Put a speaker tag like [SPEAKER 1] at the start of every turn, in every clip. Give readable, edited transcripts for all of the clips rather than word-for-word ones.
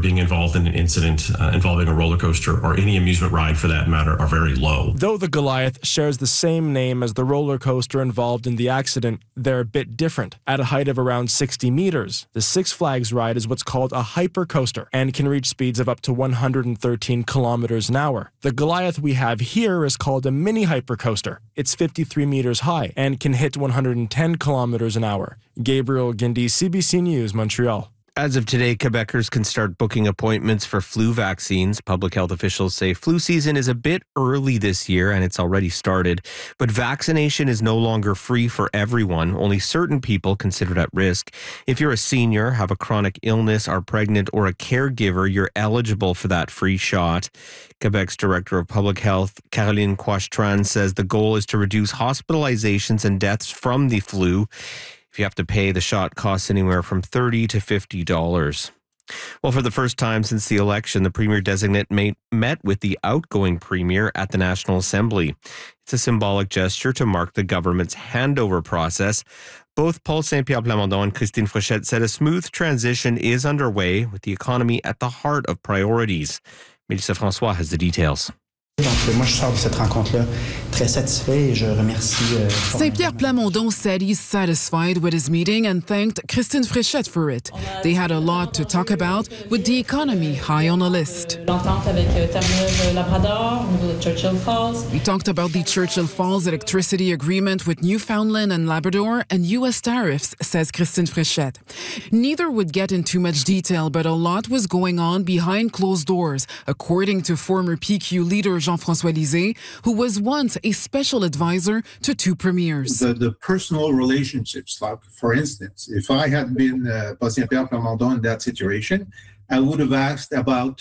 [SPEAKER 1] being involved in an incident involving a roller coaster or any amusement ride for that matter are very low.
[SPEAKER 2] Though the Goliath shares the same name as the roller coaster involved in the accident, they're a bit different. At a height of around 60 meters, the Six Flags ride is what's called a hypercoaster and can reach speeds of up to 113 kilometers an hour. The Goliath we have here is called a mini hypercoaster. It's 53 meters high and can hit 110 kilometers an hour. Gabriel Guindy, CBC News, Montreal.
[SPEAKER 3] As of today, Quebecers can start booking appointments for flu vaccines. Public health officials say flu season is a bit early this year and it's already started. But vaccination is no longer free for everyone. Only certain people considered at risk. If you're a senior, have a chronic illness, are pregnant, or a caregiver, you're eligible for that free shot. Quebec's Director of Public Health, Caroline Quastran, says the goal is to reduce hospitalizations and deaths from the flu. If you have to pay, the shot costs anywhere from $30 to $50. Well, for the first time since the election, the Premier-designate met with the outgoing Premier at the National Assembly. It's a symbolic gesture to mark the government's handover process. Both Paul Saint-Pierre Plamondon and Christine Fréchette said a smooth transition is underway with the economy at the heart of priorities. Mélissa François has the details.
[SPEAKER 4] Donc, moi, je sors de cette rencontre-là très satisfait et je remercie...
[SPEAKER 5] Saint-Pierre Plamondon said he's satisfied with his meeting and thanked Christine Fréchette for it. They had a lot to talk about, with the economy high on the list.
[SPEAKER 6] L'entente avec Terre-Neuve-Labrador, au niveau de Churchill Falls.
[SPEAKER 5] We talked about the Churchill Falls electricity agreement with Newfoundland and Labrador and U.S. tariffs, says Christine Fréchette. Neither would get in too much detail, but a lot was going on behind closed doors, according to former PQ leader Jean-François Lisée, who was once a special advisor to two premiers.
[SPEAKER 7] The personal relationships, like, for instance, if I had been Paul Saint-Pierre Plamondon in that situation, I would have asked about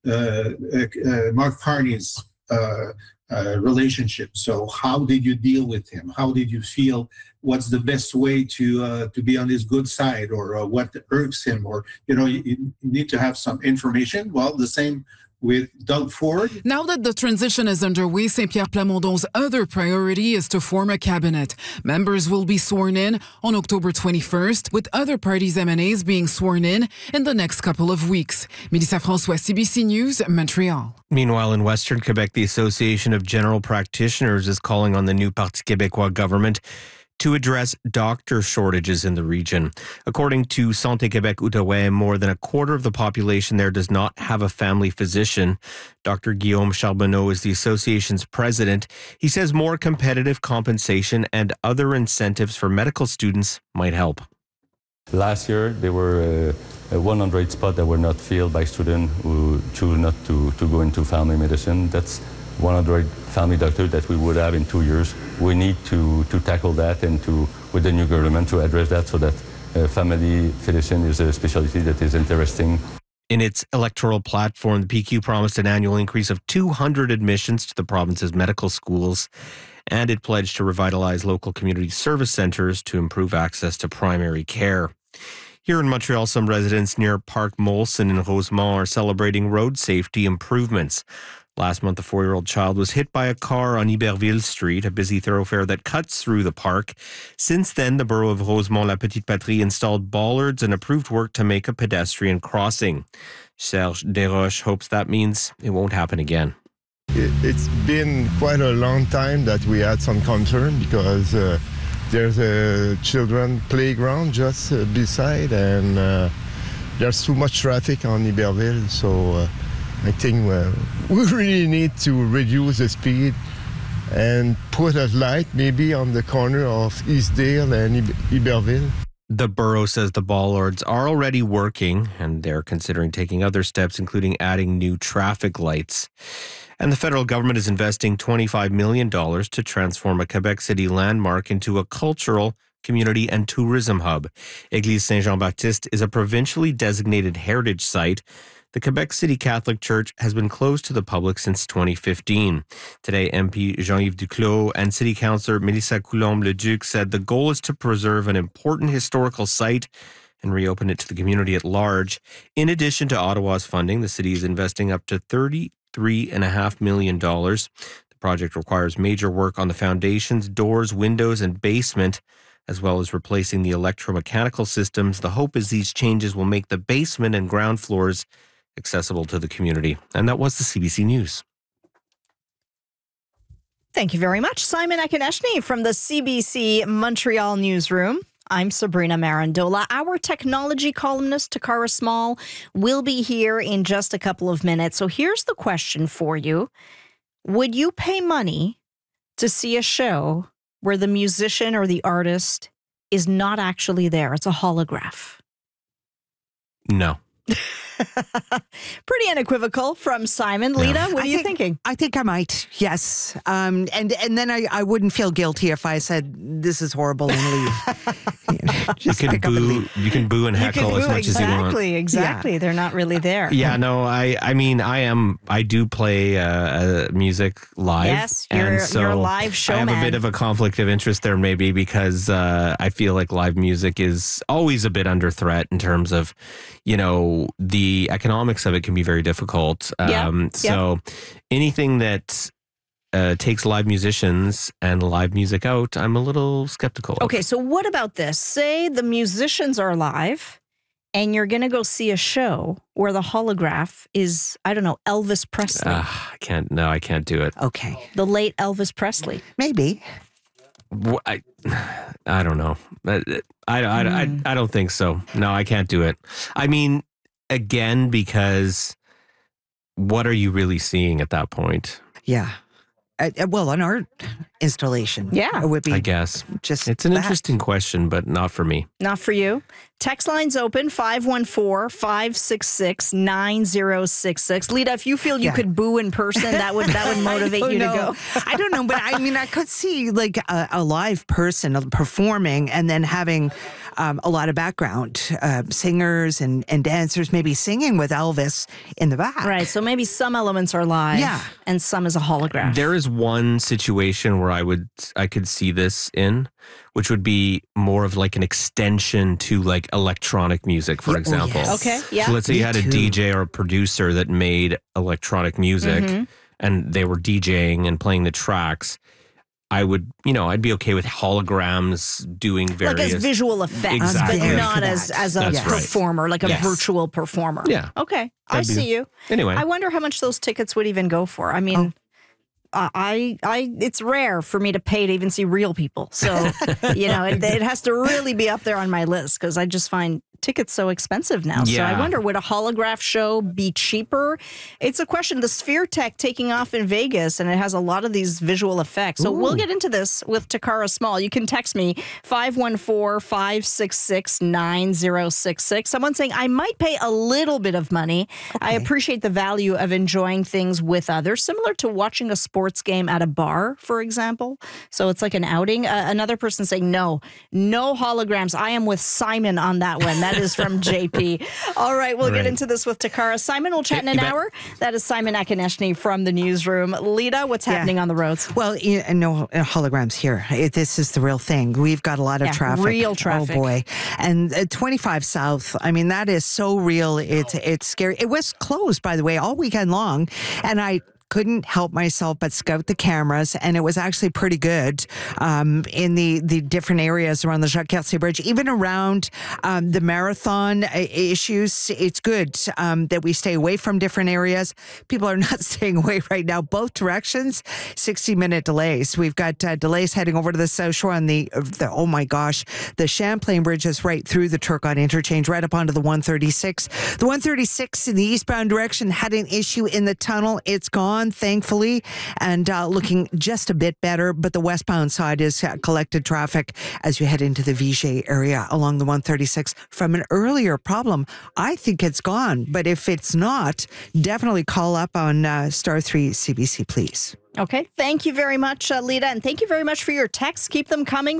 [SPEAKER 7] Mark Carney's relationship. So how did you deal with him? How did you feel? What's the best way to be on his good side, or what irks him? Or, you need to have some information. Well, the same with Doug Ford.
[SPEAKER 5] Now that the transition is underway, Saint-Pierre Plamondon's other priority is to form a cabinet. Members will be sworn in on October 21st, with other parties' MNAs being sworn in the next couple of weeks. Mélissa François, CBC News, Montreal.
[SPEAKER 3] Meanwhile, in Western Quebec, the Association of General Practitioners is calling on the new Parti Québécois government to address doctor shortages in the region. According to Santé Québec Outaouais, more than a quarter of the population there does not have a family physician. Dr. Guillaume Charbonneau is the association's president. He says more competitive compensation and other incentives for medical students might help.
[SPEAKER 8] Last year, there were 100 spots that were not filled by students who choose not to go into family medicine. That's 100 family doctors that we would have in 2 years. We need to tackle that and with the new government to address that so that family physician is a specialty that is interesting.
[SPEAKER 3] In its electoral platform, the PQ promised an annual increase of 200 admissions to the province's medical schools, and it pledged to revitalize local community service centres to improve access to primary care. Here in Montreal, some residents near Park Molson in Rosemont are celebrating road safety improvements. Last month, a 4-year-old child was hit by a car on Iberville Street, a busy thoroughfare that cuts through the park. Since then, the borough of Rosemont-La Petite Patrie installed bollards and approved work to make a pedestrian crossing. Serge Desroches hopes that means it won't happen again.
[SPEAKER 9] It's been quite a long time that we had some concern because there's a children playground just beside, and there's too much traffic on Iberville, so I think we really need to reduce the speed and put a light maybe on the corner of Eastdale and Iberville.
[SPEAKER 3] The borough says the bollards are already working, and they're considering taking other steps, including adding new traffic lights. And the federal government is investing $25 million to transform a Quebec City landmark into a cultural, community and tourism hub. Église Saint-Jean-Baptiste is a provincially designated heritage site. The Quebec City Catholic Church has been closed to the public since 2015. Today, MP Jean-Yves Duclos and City Councillor Mélissa Coulombe-Leduc said the goal is to preserve an important historical site and reopen it to the community at large. In addition to Ottawa's funding, the city is investing up to $33.5 million. The project requires major work on the foundations, doors, windows, and basement, as well as replacing the electromechanical systems. The hope is these changes will make the basement and ground floors accessible to the community. And that was the CBC News.
[SPEAKER 10] Thank you very much, Simon Akineshny from the CBC Montreal newsroom. I'm Sabrina Marandola. Our technology columnist, Takara Small, will be here in just a couple of minutes. So here's the question for you. Would you pay money to see a show where the musician or the artist is not actually there? It's a holograph.
[SPEAKER 3] No.
[SPEAKER 10] Pretty unequivocal from Simon. Lita, what are you thinking?
[SPEAKER 11] I think I might, yes. And then I wouldn't feel guilty if I said, this is horrible and leave.
[SPEAKER 3] You can boo and heckle as much as you want.
[SPEAKER 10] Exactly. Yeah. They're not really there.
[SPEAKER 3] Yeah, no, I do play music live.
[SPEAKER 10] Yes, you're a live showman.
[SPEAKER 3] I have a bit of a conflict of interest there maybe because I feel like live music is always a bit under threat in terms of, the economics of it can be very difficult. So anything that takes live musicians and live music out, I'm a little skeptical of.
[SPEAKER 10] Okay, so what about this? Say the musicians are live and you're going to go see a show where the holograph is, I don't know, Elvis Presley.
[SPEAKER 3] I can't do it.
[SPEAKER 11] Okay.
[SPEAKER 10] The late Elvis Presley.
[SPEAKER 11] Maybe.
[SPEAKER 3] I don't know. I don't think so. No, I can't do it. I mean, again, because what are you really seeing at that point?
[SPEAKER 11] Yeah. Well, an art installation.
[SPEAKER 10] Yeah.
[SPEAKER 11] It would be.
[SPEAKER 3] I guess. It's an interesting question, but not for me.
[SPEAKER 10] Not for you. Text lines open 514-566-9066. Lita, if you feel you could boo in person, that would motivate you to go.
[SPEAKER 11] I don't know, but I mean, I could see like a live person performing and then having a lot of background singers and dancers maybe singing with Elvis in the back.
[SPEAKER 10] Right. So maybe some elements are live and some is a holograph.
[SPEAKER 3] There is one situation where I could see this in, which would be more of like an extension to like electronic music, for example.
[SPEAKER 10] Yes. Okay, yeah.
[SPEAKER 3] So let's say you had a DJ or a producer that made electronic music and they were DJing and playing the tracks. I'd be okay with holograms doing various...
[SPEAKER 10] Like as visual effects,
[SPEAKER 3] exactly.
[SPEAKER 10] but not as a performer, like a virtual performer.
[SPEAKER 3] Yeah.
[SPEAKER 10] Okay, I see you.
[SPEAKER 3] Anyway.
[SPEAKER 10] I wonder how much those tickets would even go for. I mean... it's rare for me to pay to even see real people. So, it has to really be up there on my list because I just find tickets so expensive now.
[SPEAKER 3] Yeah.
[SPEAKER 10] So I wonder, would a holograph show be cheaper? It's a question. The Sphere Tech taking off in Vegas, and it has a lot of these visual effects. So we'll get into this with Takara Small. You can text me 514-566-9066. Someone's saying, I might pay a little bit of money. Okay. I appreciate the value of enjoying things with others, similar to watching a sports game at a bar, for example. So it's like an outing. Another person saying, no holograms. I am with Simon on that one. That is from JP. All right, we'll get into this with Takara. Simon will chat in an hour. That is Simon Akineshny from the newsroom. Lita, what's happening on the roads?
[SPEAKER 11] Well, no holograms here. This is the real thing. We've got a lot of traffic.
[SPEAKER 10] Real traffic.
[SPEAKER 11] Oh, boy. And 25 South, I mean, that is so real. It's scary. It was closed, by the way, all weekend long. And I couldn't help myself but scout the cameras, and it was actually pretty good in the different areas around the Jacques-Cartier Bridge, even around the marathon issues. It's good that we stay away from different areas. People are not staying away right now. Both directions, 60-minute delays. We've got delays heading over to the South Shore on the oh my gosh, the Champlain Bridge is right through the Turcotte interchange, right up onto the 136. The 136 in the eastbound direction had an issue in the tunnel. It's gone, thankfully, and looking just a bit better, but the westbound side is collected traffic as you head into the Vigier area along the 136 from an earlier problem. I think it's gone, but if it's not, definitely call up on star 3 CBC, please.
[SPEAKER 10] Okay. Thank you very much, Lita. And thank you very much for your texts. Keep them coming.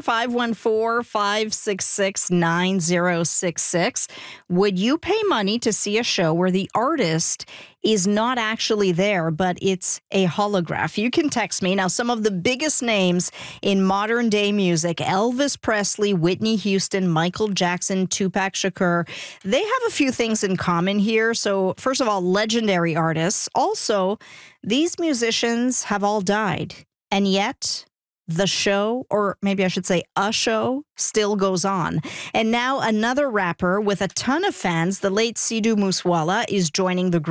[SPEAKER 10] 514-566-9066. Would you pay money to see a show where the artist is not actually there, but it's a holograph? You can text me. Now, some of the biggest names in modern day music, Elvis Presley, Whitney Houston, Michael Jackson, Tupac Shakur, they have a few things in common here. So first of all, legendary artists. Also, these musicians have all died, and yet the show, or maybe I should say a show, still goes on. And now another rapper with a ton of fans, the late Sidhu Moosewala, is joining the group.